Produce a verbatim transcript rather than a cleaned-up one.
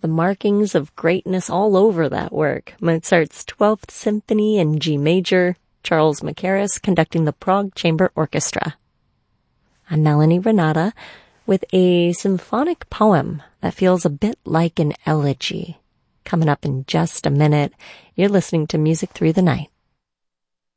The markings of greatness all over that work. Mozart's twelfth Symphony in G major, Charles Mackerras conducting the Prague Chamber Orchestra. I'm Melanie Renata with a symphonic poem that feels a bit like an elegy. Coming up in just a minute, you're listening to Music Through the Night.